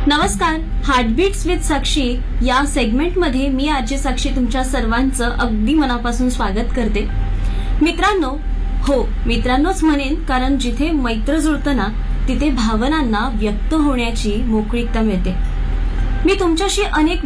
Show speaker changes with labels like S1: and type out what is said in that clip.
S1: नमस्कार, heartbeats with साक्षी या सेगमेंटमध्ये मी आजी साक्षी तुमच्या सर्वांचं अगदी मनापासून स्वागत करते. मित्रांनोच म्हणेन, कारण जिथे मैत्र जुळतं ना तिथे भावनांना व्यक्त होण्याची मोकळीकता मिळते. मी तुमच्याशी अनेक